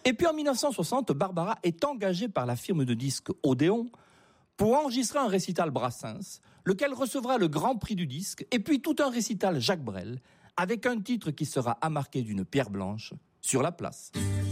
Et puis en 1960, Barbara est engagée par la firme de disques Odéon pour enregistrer un récital Brassens, lequel recevra le grand prix du disque, et puis tout un récital Jacques Brel, avec un titre qui sera amarqué d'une pierre blanche, Sur la place.